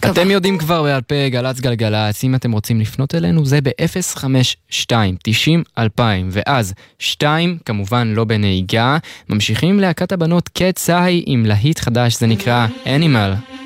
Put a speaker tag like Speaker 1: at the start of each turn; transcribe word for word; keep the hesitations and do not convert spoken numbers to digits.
Speaker 1: אתם יודעים כבר בעל פה גלץ גלגלץ, אם אתם רוצים לפנות אלינו זה ב-אפס חמש שתיים תשעים אלפיים, ואז שתיים, כמובן לא בנהיגה. ממשיכים להקת הבנות קט סאי עם להיט חדש, זה נקרא Animal.